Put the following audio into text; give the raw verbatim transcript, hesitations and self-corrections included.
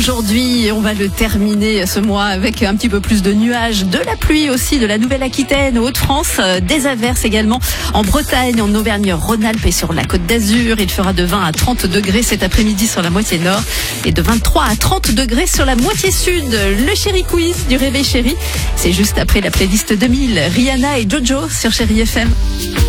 aujourd'hui. On va le terminer ce mois avec un petit peu plus de nuages, de la pluie aussi, de la Nouvelle-Aquitaine, Hauts-de-France, des averses également en Bretagne, en Auvergne-Rhône-Alpes et sur la Côte d'Azur. Il fera de vingt à trente degrés cet après-midi sur la moitié nord et de vingt-trois à trente degrés sur la moitié sud. Le Chéri Quiz du Réveil Chéri, c'est juste après la playlist deux mille, Rihanna et Jojo sur Chéri F M.